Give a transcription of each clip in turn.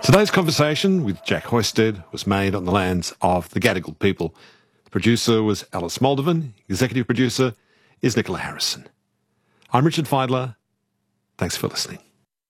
Today's conversation with Jack Hoisted was made on the lands of the Gadigal people. The producer was Alice Moldovan. Executive producer is Nicola Harrison. I'm Richard Feidler. Thanks for listening.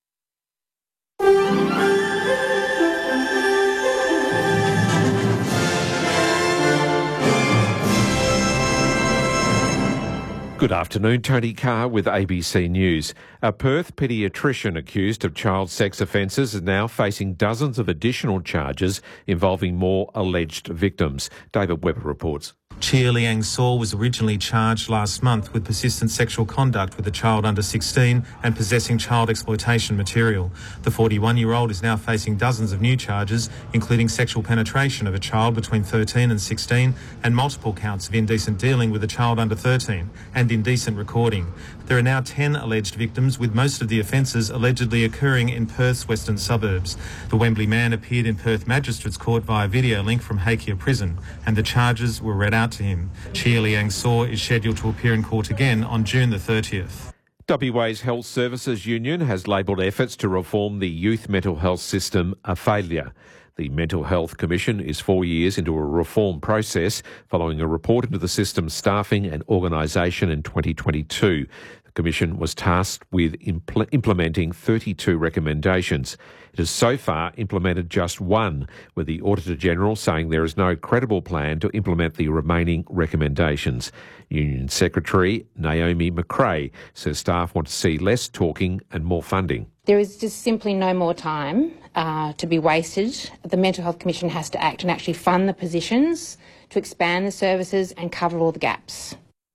Good afternoon, Tony Carr with ABC News. A Perth paediatrician accused of child sex offences is now facing dozens of additional charges involving more alleged victims. David Webber reports. Chia Liang Saw was originally charged last month with persistent sexual conduct with a child under 16 and possessing child exploitation material. The 41-year-old is now facing dozens of new charges, including sexual penetration of a child between 13 and 16 and multiple counts of indecent dealing with a child under 13 and indecent recording. There are now 10 alleged victims, with most of the offences allegedly occurring in Perth's western suburbs. The Wembley man appeared in Perth Magistrates Court via video link from Hakea Prison, and the charges were read out to him. Chia Liang Saw is scheduled to appear in court again on June the 30th. WA's Health Services Union has labelled efforts to reform the youth mental health system a failure. The Mental Health Commission is 4 years into a reform process following a report into the system's staffing and organisation in 2022. The Commission was tasked with implementing 32 recommendations. It has so far implemented just one, with the Auditor-General saying there is no credible plan to implement the remaining recommendations. Union Secretary Naomi McRae says staff want to see less talking and more funding. There is just simply no more time to be wasted. The Mental Health Commission has to act and actually fund the positions, to expand the services and cover all the gaps.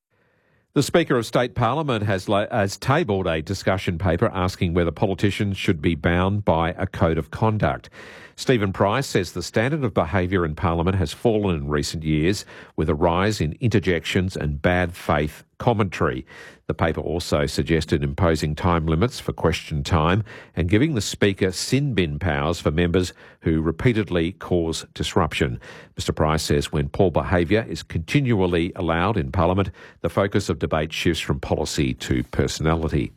The Speaker of State Parliament has tabled a discussion paper asking whether politicians should be bound by a code of conduct. Stephen Price says the standard of behaviour in Parliament has fallen in recent years, with a rise in interjections and bad faith commentary. The paper also suggested imposing time limits for question time and giving the Speaker sin bin powers for members who repeatedly cause disruption. Mr Price says when poor behaviour is continually allowed in Parliament, the focus of debate shifts from policy to personality.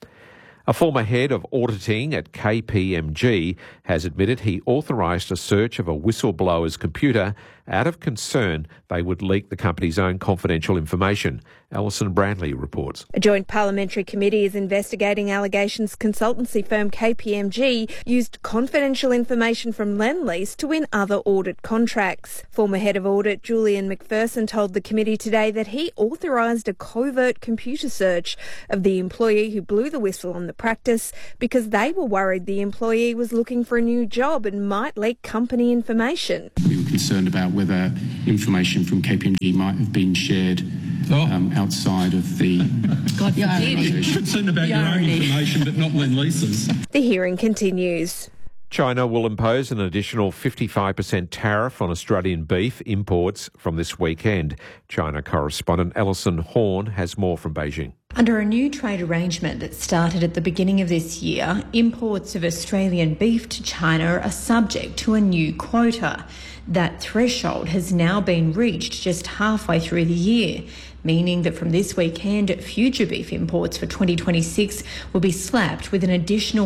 A former head of auditing at KPMG has admitted he authorised a search of a whistleblower's computer out of concern they would leak the company's own confidential information. Alison Brandley reports. A joint parliamentary committee is investigating allegations consultancy firm KPMG used confidential information from Lendlease to win other audit contracts. Former head of audit Julian McPherson told the committee today that he authorised a covert computer search of the employee who blew the whistle on the practice because they were worried the employee was looking for a new job and might leak company information. We were concerned about whether information from KPMG might have been shared outside of the organisation. Concerned about your own information but not Lendlease's. The hearing continues. China will impose an additional 55% tariff on Australian beef imports from this weekend. China correspondent Alison Horn has more from Beijing. Under a new trade arrangement that started at the beginning of this year, imports of Australian beef to China are subject to a new quota. That threshold has now been reached just halfway through the year, meaning that from this weekend, future beef imports for 2026 will be slapped with an additional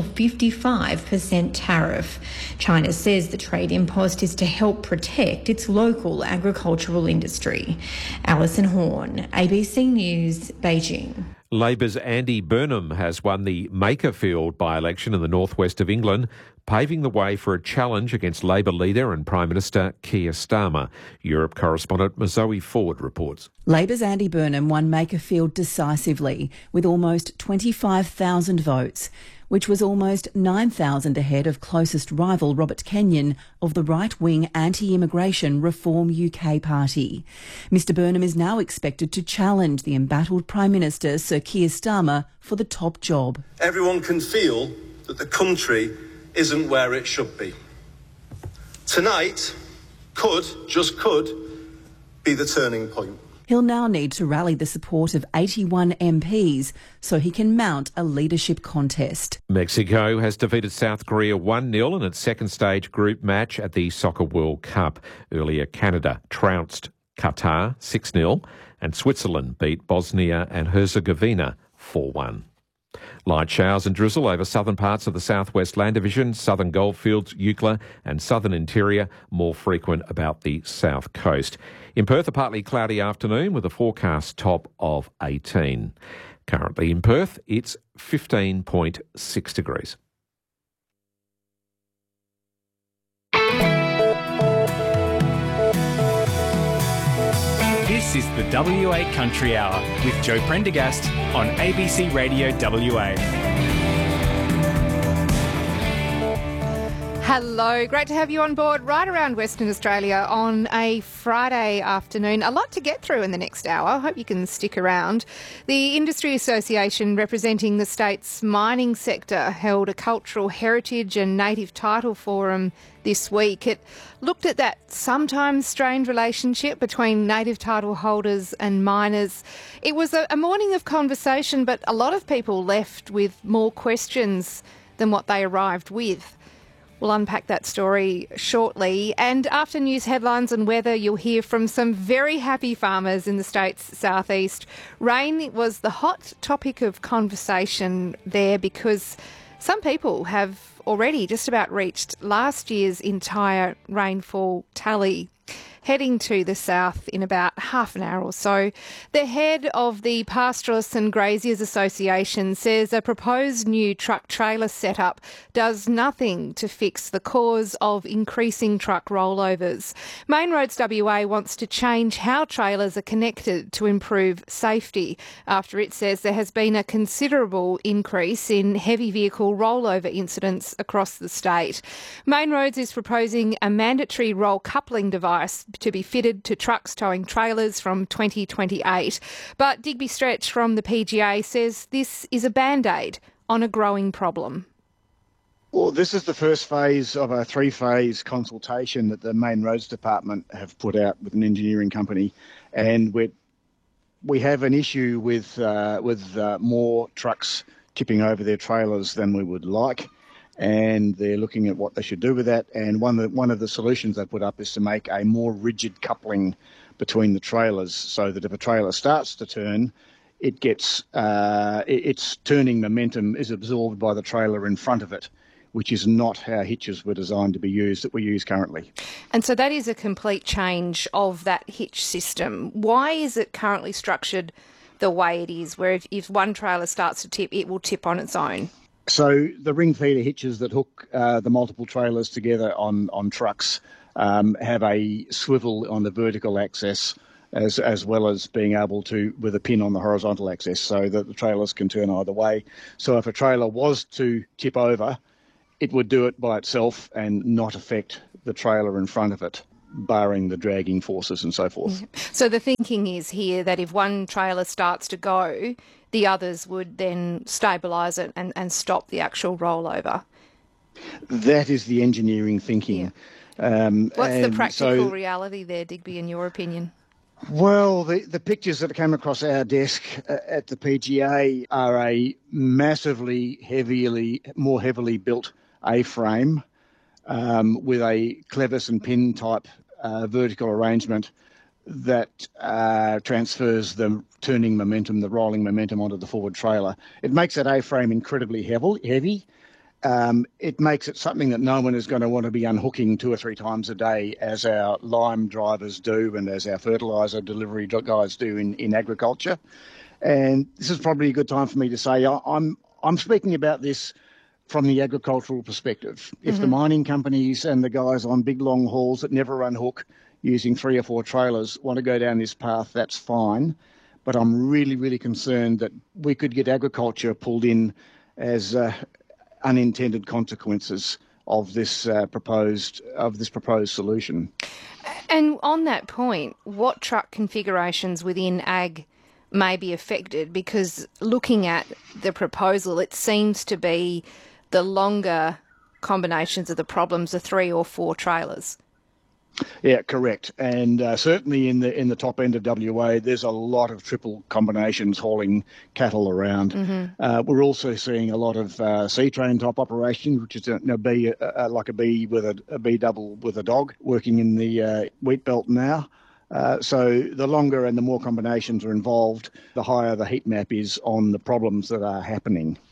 55% tariff. China says the trade impost is to help protect its local agricultural industry. Alison Horn, ABC News, Beijing. Labor's Andy Burnham has won the Makerfield by-election in the northwest of England, paving the way for a challenge against Labor leader and Prime Minister Keir Starmer. Europe correspondent Zoe Ford reports. Labor's Andy Burnham won Makerfield decisively with almost 25,000 votes, which was almost 9,000 ahead of closest rival Robert Kenyon of the right-wing anti-immigration Reform UK party. Mr Burnham is now expected to challenge the embattled Prime Minister Sir Keir Starmer for the top job. Everyone can feel that the country isn't where it should be. Tonight just could, be the turning point. He'll now need to rally the support of 81 MPs so he can mount a leadership contest. Mexico has defeated South Korea 1-0 in its second stage group match at the Soccer World Cup. Earlier, Canada trounced Qatar 6-0 and Switzerland beat Bosnia and Herzegovina 4-1. Light showers and drizzle over southern parts of the Southwest Land Division, southern Goldfields, Eucla and southern interior, more frequent about the south coast. In Perth, a partly cloudy afternoon with a forecast top of 18. Currently in Perth, it's 15.6 degrees. This is the WA Country Hour with Joe Prendergast on ABC Radio WA. Hello, great to have you on board right around Western Australia on a Friday afternoon. A lot to get through in the next hour. I hope you can stick around. The Industry Association representing the state's mining sector held a cultural heritage and native title forum this week. It looked at that sometimes strained relationship between native title holders and miners. It was a morning of conversation, but a lot of people left with more questions than what they arrived with. We'll unpack that story shortly. And after news headlines and weather, you'll hear from some very happy farmers in the state's southeast. Rain was the hot topic of conversation there because some people have already just about reached last year's entire rainfall tally. Heading to the south in about half an hour or so. The head of the Pastoralists and Graziers Association says a proposed new truck trailer setup does nothing to fix the cause of increasing truck rollovers. Main Roads WA wants to change how trailers are connected to improve safety after it says there has been a considerable increase in heavy vehicle rollover incidents across the state. Main Roads is proposing a mandatory roll coupling device to be fitted to trucks towing trailers from 2028. But Digby Stretch from the PGA says this is a band-aid on a growing problem. Well, this is the first phase of a three-phase consultation that the Main Roads Department have put out with an engineering company, and we have an issue with more trucks tipping over their trailers than we would like. And they're looking at what they should do with that. And one of the solutions they put up is to make a more rigid coupling between the trailers, so that if a trailer starts to turn, it gets its turning momentum is absorbed by the trailer in front of it, which is not how hitches were designed to be used that we use currently. And so that is a complete change of that hitch system. Why is it currently structured the way it is, where if one trailer starts to tip, it will tip on its own? So the ring feeder hitches that hook the multiple trailers together on trucks have a swivel on the vertical axis as well as being able to with a pin on the horizontal axis so that the trailers can turn either way. So if a trailer was to tip over, it would do it by itself and not affect the trailer in front of it, barring the dragging forces and so forth. Yeah. So the thinking is here that if one trailer starts to go, the others would then stabilise it and stop the actual rollover. That is the engineering thinking. Yeah. What's the practical reality there, Digby, in your opinion? Well, the pictures that came across our desk at the PGA are a massively more heavily built A-frame with a clevis and pin type vertical arrangement that transfers the turning momentum, the rolling momentum onto the forward trailer. It makes that A-frame incredibly heavy. It makes it something that no one is going to want to be unhooking 2 or 3 times a day, as our lime drivers do and as our fertiliser delivery guys do in agriculture. And this is probably a good time for me to say I'm speaking about this from the agricultural perspective. If the mining companies and the guys on big long hauls that never unhook using 3 or 4 trailers want to go down this path, that's fine. But I'm really, really concerned that we could get agriculture pulled in as unintended consequences of this proposed solution. And on that point, what truck configurations within ag may be affected? Because looking at the proposal, it seems to be the longer combinations of the problems are 3 or 4 trailers. Yeah, correct. And certainly in the top end of WA, there's a lot of triple combinations hauling cattle around. We're also seeing a lot of C-train type operations, which is like a bee with a bee double with a dog working in the wheat belt now. So the longer and the more combinations are involved, the higher the heat map is on the problems that are happening.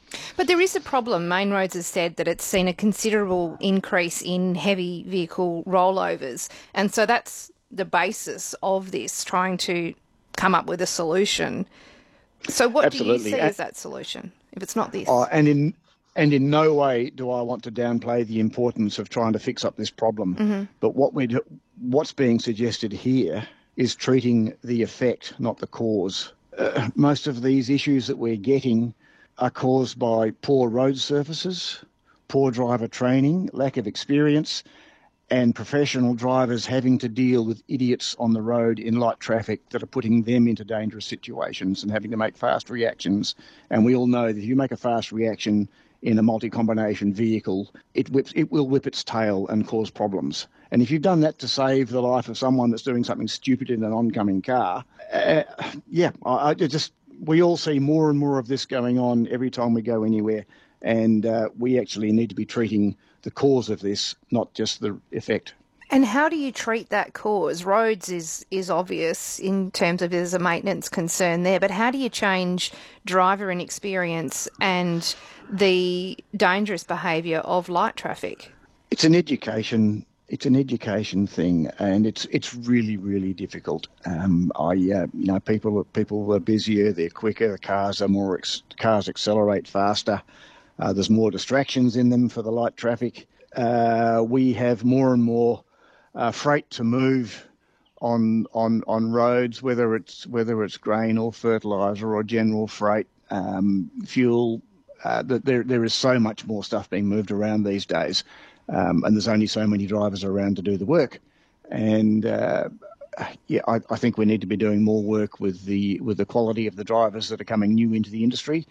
But there is a problem. Main Roads has said that it's seen a considerable increase in heavy vehicle rollovers. And so that's the basis of this, trying to come up with a solution. So what Absolutely. do you see as that solution, if it's not this? And in no way do I want to downplay the importance of trying to fix up this problem. Mm-hmm. But what's being suggested here is treating the effect, not the cause. Most of these issues that we're getting are caused by poor road surfaces, poor driver training, lack of experience, and professional drivers having to deal with idiots on the road in light traffic that are putting them into dangerous situations and having to make fast reactions. And we all know that if you make a fast reaction in a multi-combination vehicle, it will whip its tail and cause problems. And if you've done that to save the life of someone that's doing something stupid in an oncoming car, we all see more and more of this going on every time we go anywhere. And we actually need to be treating the cause of this, not just the effect. And how do you treat that cause? Roads is obvious in terms of there's a maintenance concern there, but how do you change driver inexperience and the dangerous behaviour of light traffic? It's an education thing, and it's really, really difficult. People are busier, they're quicker, the cars accelerate faster. There's more distractions in them for the light traffic. We have more and more freight to move on roads, whether it's grain or fertiliser or general freight, fuel. There is so much more stuff being moved around these days, and there's only so many drivers around to do the work. And I think we need to be doing more work with the quality of the drivers that are coming new into the industry.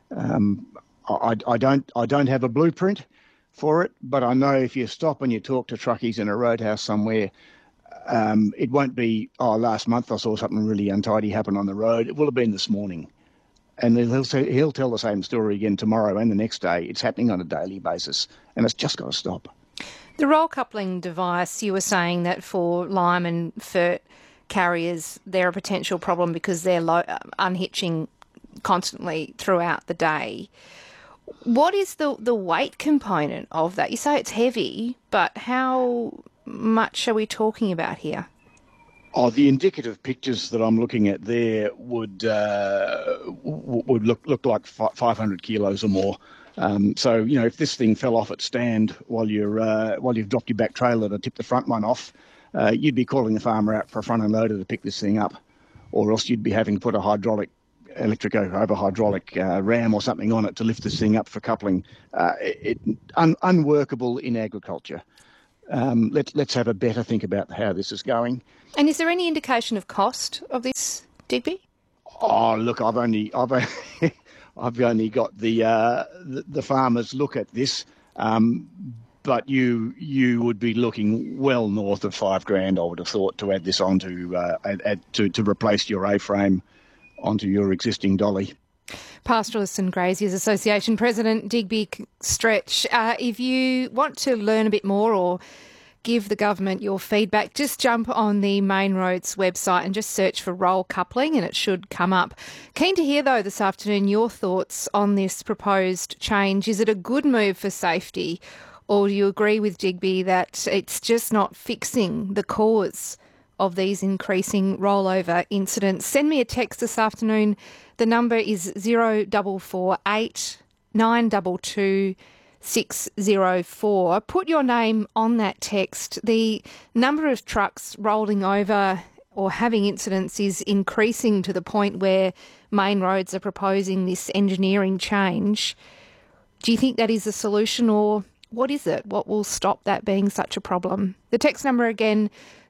I don't have a blueprint for it, but I know if you stop and you talk to truckies in a roadhouse somewhere, it won't be, last month I saw something really untidy happen on the road. It will have been this morning. And he'll tell the same story again tomorrow and the next day. It's happening on a daily basis, and it's just got to stop. The roll coupling device, you were saying that for lime and fert carriers, they're a potential problem because they're unhitching constantly throughout the day. What is the weight component of that? You say it's heavy, but how much are we talking about here? The indicative pictures that I'm looking at there would look like 500 kilos or more. So if this thing fell off its stand while you've dropped your back trailer to tip the front one off, you'd be calling the farmer out for a front end loader to pick this thing up, or else you'd be having to put a electric over hydraulic ram or something on it to lift this thing up for coupling. Unworkable in agriculture. Let's have a better think about how this is going. And is there any indication of cost of this, Digby? Oh, look, I've only got the farmers look at this, but you would be looking well north of $5,000, I would have thought, to add this on to replace your A-frame onto your existing dolly. Pastoralists and Graziers Association President Digby Stretch, if you want to learn a bit more or give the government your feedback, just jump on the Main Roads website and just search for roll coupling and it should come up. Keen to hear, though, this afternoon your thoughts on this proposed change. Is it a good move for safety, or do you agree with Digby that it's just not fixing the cause of these increasing rollover incidents? Send me a text this afternoon. The number is 0448 922 604. Put your name on that text. The number of trucks rolling over or having incidents is increasing to the point where Main Roads are proposing this engineering change. Do you think that is a solution, or what is it? What will stop that being such a problem? The text number again,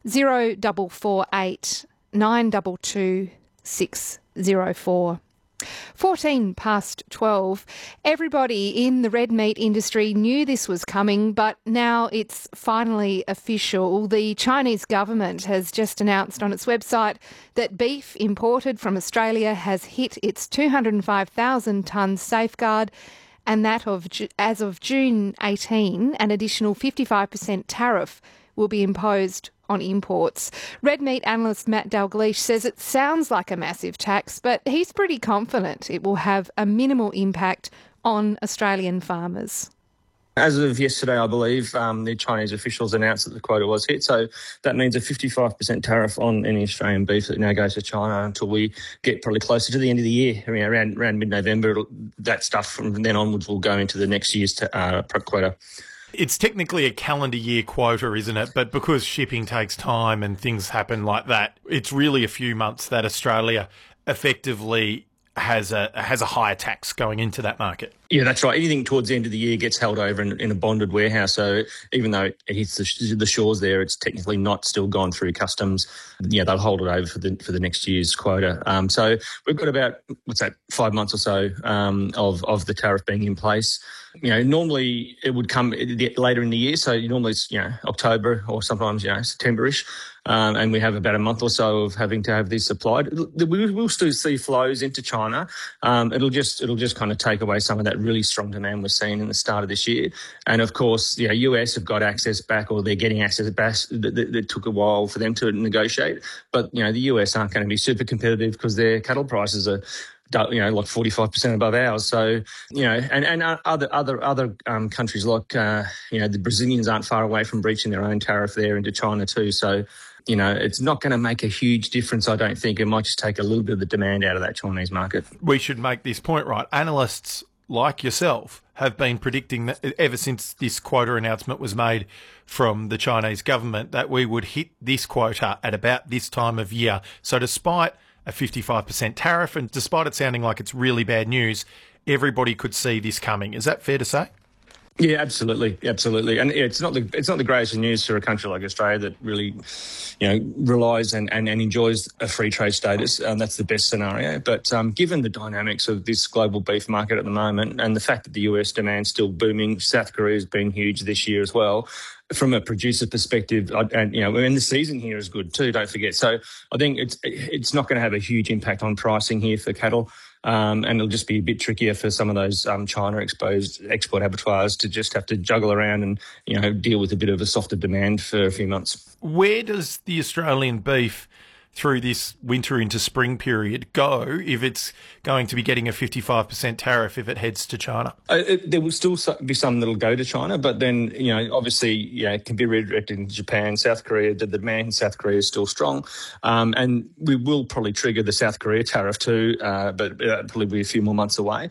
0448 922 604. 14 past 12. Everybody in the red meat industry knew this was coming, but now it's finally official. The Chinese government has just announced on its website that beef imported from Australia has hit its 205,000 tonne safeguard, and that as of June 18, an additional 55% tariff will be imposed on imports. Red meat analyst Matt Dalgleish says it sounds like a massive tax, but he's pretty confident it will have a minimal impact on Australian farmers? As of yesterday, I believe, the Chinese officials announced that the quota was hit. So that means a 55% tariff on any Australian beef that now goes to China until we get probably closer to the end of the year. I mean, around mid-November, that stuff from then onwards will go into the next year's quota. It's technically a calendar year quota, isn't it? But because shipping takes time and things happen like that, it's really a few months that Australia effectively has a higher tax going into that market. Yeah, that's right. Anything towards the end of the year gets held over in a bonded warehouse. So even though it hits the shores there, it's technically not still gone through customs. Yeah, they'll hold it over for the next year's quota. So we've got about 5 months or so of the tariff being in place. You know, normally it would come later in the year. So normally it's October or sometimes September-ish. And we have about a month or so of having to have this supplied. We will still see flows into China. It'll just kind of take away some of that really strong demand we're seeing in the start of this year. And of course, US have got access back, or they're getting access back. That took a while for them to negotiate. But the US aren't going to be super competitive because their cattle prices are like 45% above ours. So, and other countries like, the Brazilians aren't far away from breaching their own tariff there into China too. So, it's not going to make a huge difference, I don't think. It might just take a little bit of the demand out of that Chinese market. We should make this point right. Analysts like yourself have been predicting that ever since this quota announcement was made from the Chinese government that we would hit this quota at about this time of year. So despite a 55% tariff, and despite it sounding like it's really bad news, everybody could see this coming. Is that fair to say? Yeah, absolutely. And it's not the greatest news for a country like Australia that really, relies and enjoys a free trade status. That's the best scenario. But given the dynamics of this global beef market at the moment, and the fact that the US demand's still booming, South Korea's been huge this year as well. From a producer perspective, and the season here is good too, don't forget. So I think it's not going to have a huge impact on pricing here for cattle, and it'll just be a bit trickier for some of those China-exposed export abattoirs to just have to juggle around and deal with a bit of a softer demand for a few months. Where does the Australian beef through this winter into spring period go if it's going to be getting a 55% tariff if it heads to China? There will still be some that'll go to China, but then, obviously, it can be redirected into Japan, South Korea. The demand in South Korea is still strong. And we will probably trigger the South Korea tariff too, but probably be a few more months away.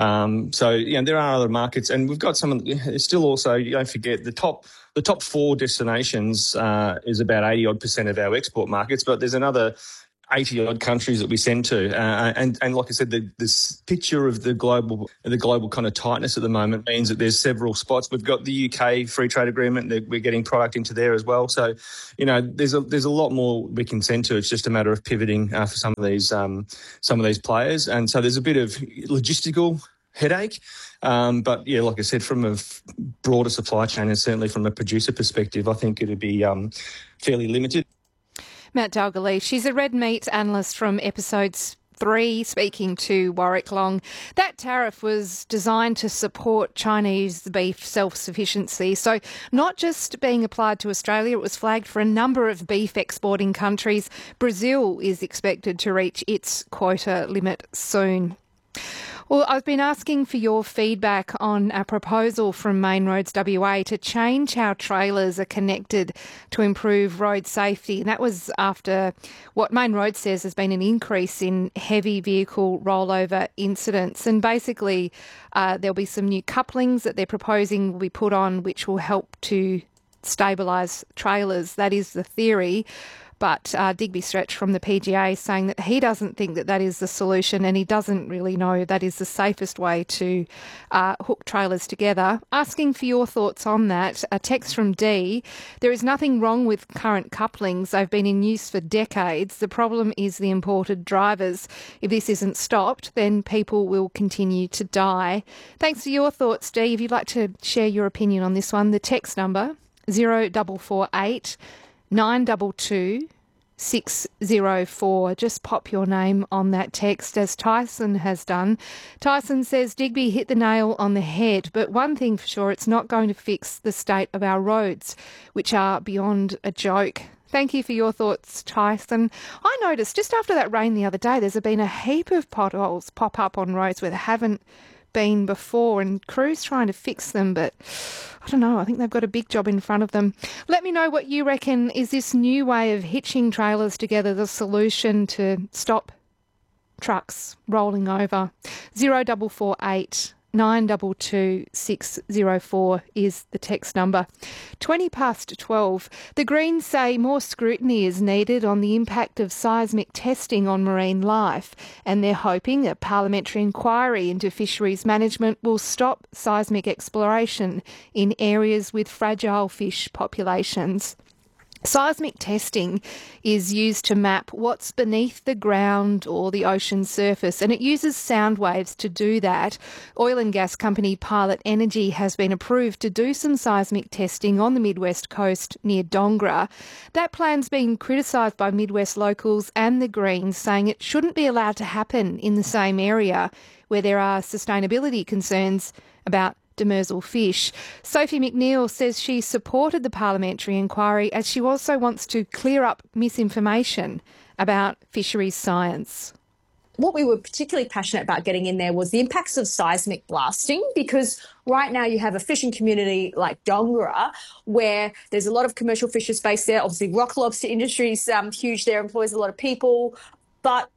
So there are other markets, and we've got it's still also, don't forget, the top 4 destinations is about 80-odd% of our export markets, but there's another 80-odd countries that we send to. And like I said, this picture of the global kind of tightness at the moment means that there's several spots. We've got the UK free trade agreement that we're getting product into there as well. So, there's a lot more we can send to. It's just a matter of pivoting for some of these players. And so there's a bit of logistical headache. But yeah, like I said, from a broader supply chain and certainly from a producer perspective, I think it'd be fairly limited. Matt Dalgleish, she's a red meat analyst from Episode 3, speaking to Warwick Long. That tariff was designed to support Chinese beef self-sufficiency. So not just being applied to Australia, it was flagged for a number of beef exporting countries. Brazil is expected to reach its quota limit soon. Well, I've been asking for your feedback on a proposal from Main Roads WA to change how trailers are connected to improve road safety. And that was after what Main Roads says has been an increase in heavy vehicle rollover incidents. And basically, there'll be some new couplings that they're proposing will be put on, which will help to stabilise trailers. That is the theory. But Digby Stretch from the PGA is saying that he doesn't think that is the solution, and he doesn't really know that is the safest way to hook trailers together. Asking for your thoughts on that, a text from D. There is nothing wrong with current couplings. They've been in use for decades. The problem is the imported drivers. If this isn't stopped, then people will continue to die. Thanks for your thoughts, D. If you'd like to share your opinion on this one, the text number 0448 922 604. Just pop your name on that text, as Tyson has done. Tyson says Digby hit the nail on the head, but one thing for sure, it's not going to fix the state of our roads, which are beyond a joke. Thank you for your thoughts, Tyson. I noticed just after that rain the other day, there's been a heap of potholes pop up on roads where there haven't been before, and crews trying to fix them, but I don't know, I think they've got a big job in front of them. Let me know what you reckon. Is this new way of hitching trailers together the solution to stop trucks rolling over? 0448 922 604 is the text number. 20 past 12. The Greens say more scrutiny is needed on the impact of seismic testing on marine life, and they're hoping a parliamentary inquiry into fisheries management will stop seismic exploration in areas with fragile fish populations. Seismic testing is used to map what's beneath the ground or the ocean surface, and it uses sound waves to do that. Oil and gas company Pilot Energy has been approved to do some seismic testing on the Midwest coast near Dongra. That plan's been criticised by Midwest locals and the Greens, saying it shouldn't be allowed to happen in the same area where there are sustainability concerns about demersal fish. Sophie McNeil says she supported the parliamentary inquiry as she also wants to clear up misinformation about fisheries science. What we were particularly passionate about getting in there was the impacts of seismic blasting, because right now you have a fishing community like Dongra where there's a lot of commercial fishers based there. Obviously, rock lobster industry is huge there, employs a lot of people, but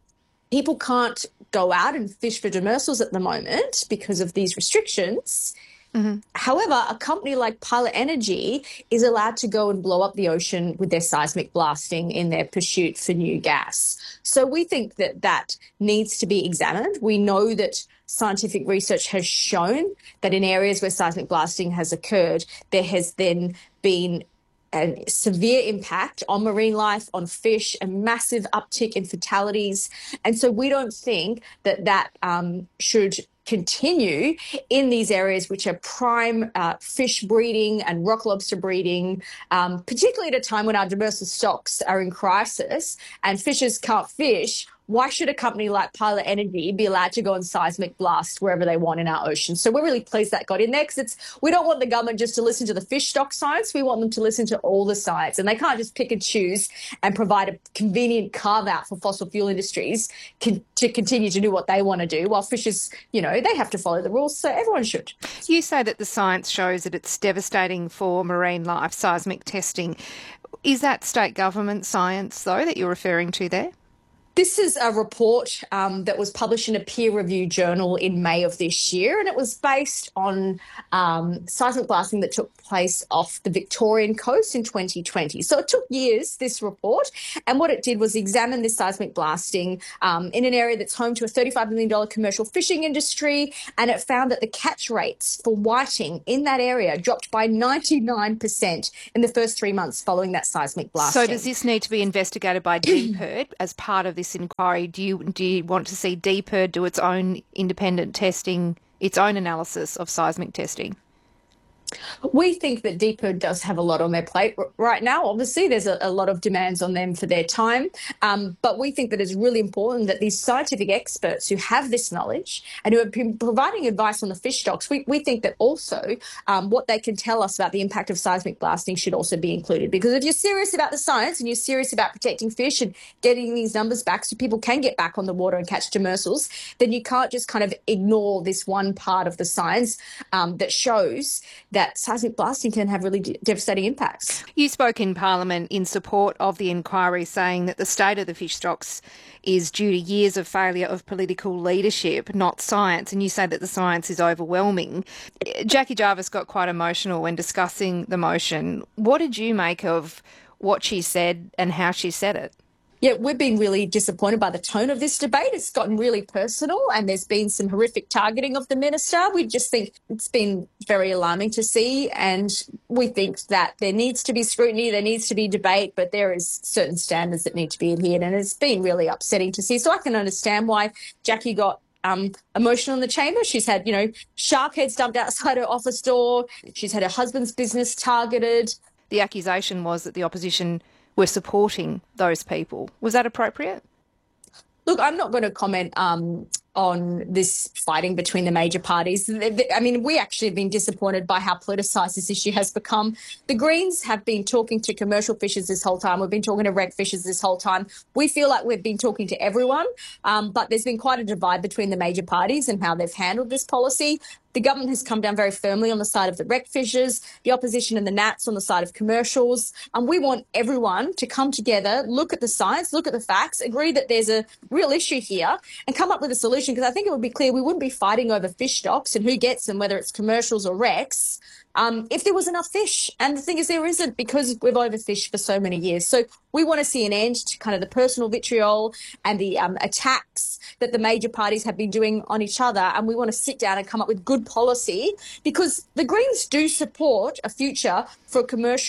people can't go out and fish for demersals at the moment because of these restrictions. Mm-hmm. However, a company like Pilot Energy is allowed to go and blow up the ocean with their seismic blasting in their pursuit for new gas. So we think that that needs to be examined. We know that scientific research has shown that in areas where seismic blasting has occurred, there has then been a severe impact on marine life, on fish, a massive uptick in fatalities. And so we don't think that that should continue in these areas which are prime fish breeding and rock lobster breeding, particularly at a time when our demersal stocks are in crisis and fishers can't fish. Why should a company like Pilot Energy be allowed to go and seismic blast wherever they want in our ocean? So we're really pleased that got in there, because we don't want the government just to listen to the fish stock science. We want them to listen to all the science, and they can't just pick and choose and provide a convenient carve-out for fossil fuel industries to continue to do what they want to do, while fishers, you know, they have to follow the rules, so everyone should. You say that the science shows that it's devastating for marine life, seismic testing. Is that state government science, though, that you're referring to there? This is a report that was published in a peer-reviewed journal in May of this year, and it was based on seismic blasting that took place off the Victorian coast in 2020. So it took years, this report, and what it did was examine this seismic blasting in an area that's home to a $35 million commercial fishing industry, and it found that the catch rates for whiting in that area dropped by 99% in the first 3 months following that seismic blasting. So does this need to be investigated by DPIRD as part of this inquiry? Do you want to see DPIRD do its own independent testing, its own analysis of seismic testing? We think that DPIRD does have a lot on their plate right now. Obviously, there's a lot of demands on them for their time, but we think that it's really important that these scientific experts who have this knowledge and who have been providing advice on the fish stocks, we think that also what they can tell us about the impact of seismic blasting should also be included. Because if you're serious about the science and you're serious about protecting fish and getting these numbers back so people can get back on the water and catch demersals, then you can't just kind of ignore this one part of the science that shows that seismic blasting can have really devastating impacts. You spoke in Parliament in support of the inquiry, saying that the state of the fish stocks is due to years of failure of political leadership, not science, and you say that the science is overwhelming. Jackie Jarvis got quite emotional when discussing the motion. What did you make of what she said and how she said it? Yeah, we've been really disappointed by the tone of this debate. It's gotten really personal and there's been some horrific targeting of the minister. We just think it's been very alarming to see, and we think that there needs to be scrutiny, there needs to be debate, but there is certain standards that need to be adhered, and it's been really upsetting to see. So I can understand why Jackie got emotional in the chamber. She's had, shark heads dumped outside her office door. She's had her husband's business targeted. The accusation was that the opposition were supporting those people. Was that appropriate? Look, I'm not going to comment on on this fighting between the major parties. I mean, we actually have been disappointed by how politicised this issue has become. The Greens have been talking to commercial fishers this whole time. We've been talking to rec fishers this whole time. We feel like we've been talking to everyone, but there's been quite a divide between the major parties and how they've handled this policy. The government has come down very firmly on the side of the rec fishers, the opposition and the Nats on the side of commercials. And we want everyone to come together, look at the science, look at the facts, agree that there's a real issue here and come up with a solution, because I think it would be clear we wouldn't be fighting over fish stocks and who gets them, whether it's commercials or recs, if there was enough fish. And the thing is, there isn't, because we've overfished for so many years. So we want to see an end to kind of the personal vitriol and the attacks that the major parties have been doing on each other. And we want to sit down and come up with good policy, because the Greens do support a future for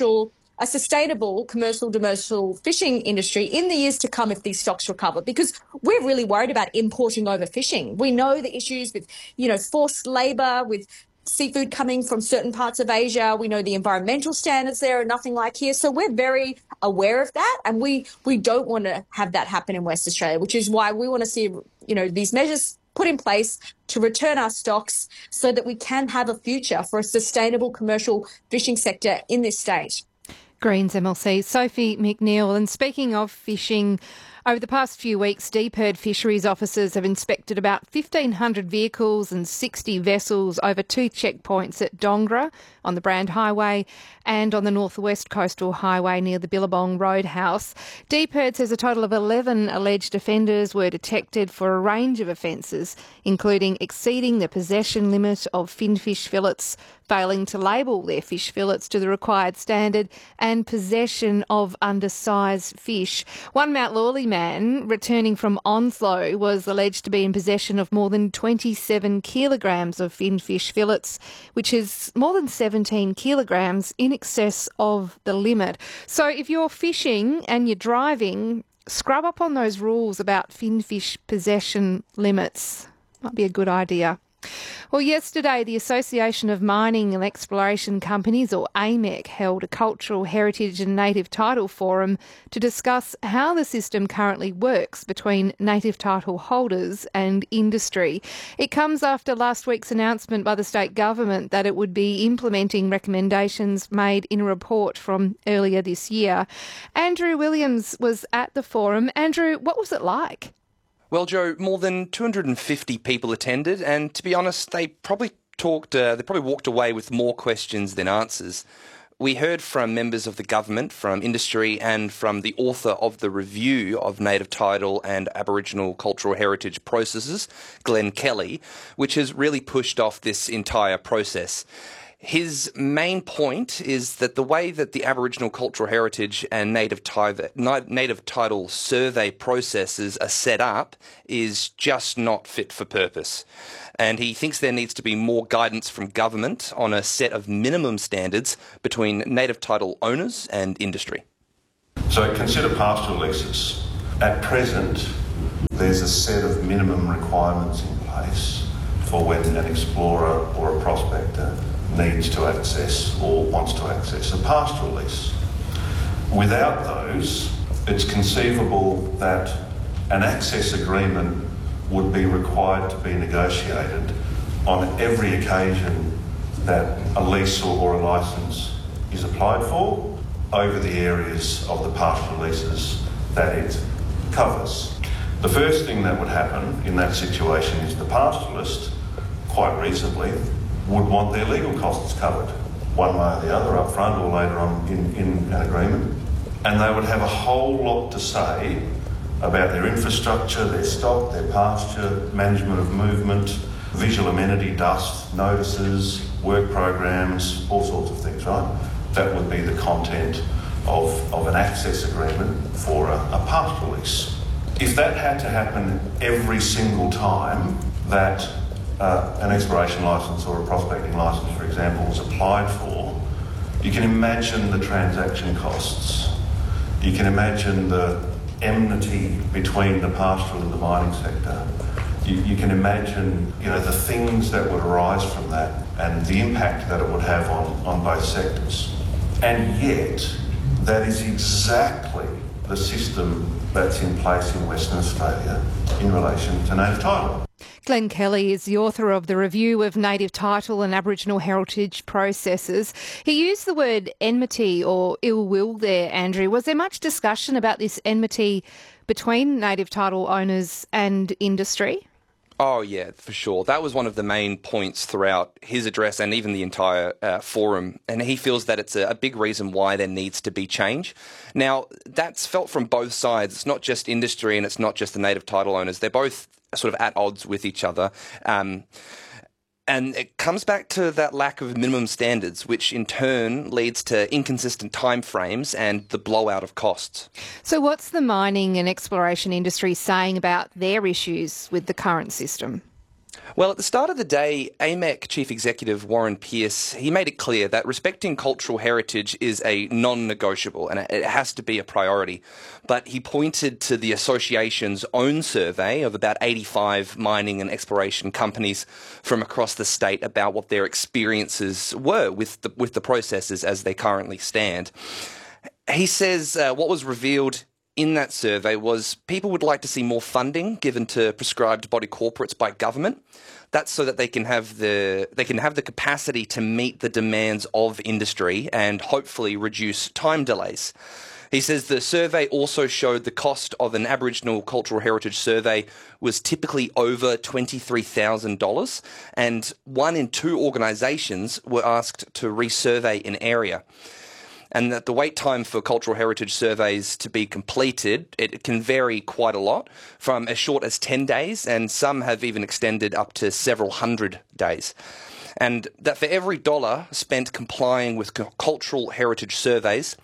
a sustainable commercial fishing industry in the years to come if these stocks recover, because we're really worried about importing overfishing. We know the issues with, forced labour, with seafood coming from certain parts of Asia. We know the environmental standards there are nothing like here. So we're very aware of that, and we don't want to have that happen in West Australia, which is why we want to see, these measures put in place to return our stocks so that we can have a future for a sustainable commercial fishing sector in this state. Greens MLC Sophie McNeil. And speaking of fishing, over the past few weeks, DPIRD fisheries officers have inspected about 1,500 vehicles and 60 vessels over 2 checkpoints at Dongra on the Brand Highway and on the Northwest Coastal Highway near the Billabong Roadhouse. DPIRD says a total of 11 alleged offenders were detected for a range of offences, including exceeding the possession limit of finfish fillets, failing to label their fish fillets to the required standard, and possession of undersized fish. One Mount Lawley man returning from Onslow was alleged to be in possession of more than 27 kilograms of finfish fillets, which is more than 17 kilograms in excess of the limit. So if you're fishing and you're driving, scrub up on those rules about finfish possession limits. Might be a good idea. Well, yesterday, the Association of Mining and Exploration Companies, or AMEC, held a Cultural Heritage and Native Title Forum to discuss how the system currently works between native title holders and industry. It comes after last week's announcement by the state government that it would be implementing recommendations made in a report from earlier this year. Andrew Williams was at the forum. Andrew, what was it like? Well, Joe, more than 250 people attended, and to be honest, they probably walked away with more questions than answers. We heard from members of the government, from industry, and from the author of the review of native title and Aboriginal cultural heritage processes, Glenn Kelly, which has really pushed off this entire process. His main point is that the way that the Aboriginal cultural heritage and native title survey processes are set up is just not fit for purpose. And he thinks there needs to be more guidance from government on a set of minimum standards between native title owners and industry. So consider pastoral leases. At present, there's a set of minimum requirements in place for when an explorer or a prospector needs to access or wants to access a pastoral lease. Without those, it's conceivable that an access agreement would be required to be negotiated on every occasion that a lease or a licence is applied for over the areas of the pastoral leases that it covers. The first thing that would happen in that situation is the pastoralist, quite reasonably, would want their legal costs covered, one way or the other, up front or later on in an agreement. And they would have a whole lot to say about their infrastructure, their stock, their pasture, management of movement, visual amenity, dust, notices, work programs, all sorts of things, right? That would be the content of an access agreement for a pastoral lease. If that had to happen every single time that an exploration licence or a prospecting licence, for example, was applied for, you can imagine the transaction costs. You can imagine the enmity between the pastoral and the mining sector. You can imagine, the things that would arise from that and the impact that it would have on both sectors. And yet, that is exactly the system that's in place in Western Australia in relation to native title. Glenn Kelly is the author of the Review of Native Title and Aboriginal Heritage Processes. He used the word enmity or ill will there, Andrew. Was there much discussion about this enmity between native title owners and industry? Oh, yeah, for sure. That was one of the main points throughout his address and even the entire forum. And he feels that it's a big reason why there needs to be change. Now, that's felt from both sides. It's not just industry and it's not just the native title owners. They're both sort of at odds with each other. And it comes back to that lack of minimum standards, which in turn leads to inconsistent timeframes and the blowout of costs. So what's the mining and exploration industry saying about their issues with the current system? Well, at the start of the day, AMEC Chief Executive Warren Pearce, he made it clear that respecting cultural heritage is a non-negotiable and it has to be a priority. But he pointed to the association's own survey of about 85 mining and exploration companies from across the state about what their experiences were with the processes as they currently stand. He says what was revealed in that survey was people would like to see more funding given to prescribed body corporates by government. That's so that they can have the capacity to meet the demands of industry and hopefully reduce time delays. He says the survey also showed the cost of an Aboriginal cultural heritage survey was typically over $23,000, and 1 in 2 organisations were asked to resurvey an area. And that the wait time for cultural heritage surveys to be completed, it can vary quite a lot, from as short as 10 days, and some have even extended up to several hundred days. And that for every dollar spent complying with cultural heritage surveys,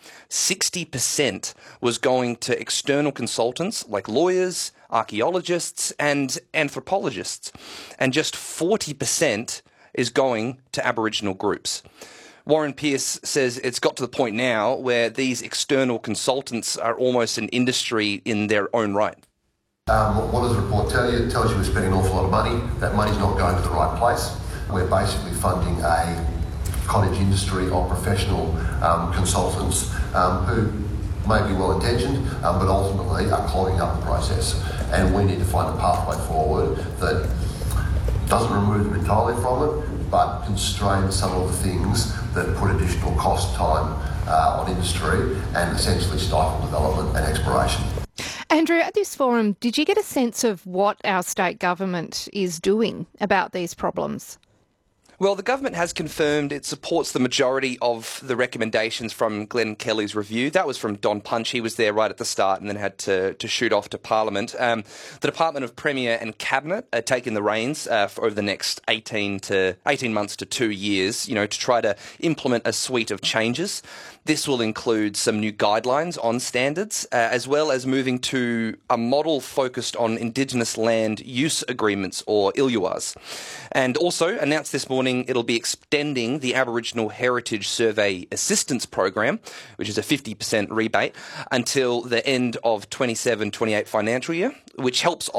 60% was going to external consultants like lawyers, archaeologists, and anthropologists, and just 40% is going to Aboriginal groups. Warren Pearce says it's got to the point now where these external consultants are almost an industry in their own right. What does the report tell you? It tells you we're spending an awful lot of money. That money's not going to the right place. We're basically funding a cottage industry of professional consultants who may be well-intentioned, but ultimately are clogging up the process. And we need to find a pathway forward that doesn't remove them entirely from it, but constrain some of the things that put additional cost time on industry and essentially stifle development and exploration. Andrew, at this forum, did you get a sense of what our state government is doing about these problems? Well, the government has confirmed it supports the majority of the recommendations from Glenn Kelly's review. That was from Don Punch. He was there right at the start and then had to shoot off to Parliament. The Department of Premier and Cabinet are taking the reins for over the next 18 months to 2 years, to try to implement a suite of changes. This will include some new guidelines on standards, as well as moving to a model focused on Indigenous land use agreements, or ILUAs. And also announced this morning it'll be extending the Aboriginal Heritage Survey Assistance Program, which is a 50% rebate, until the end of 27-28 financial year, which helps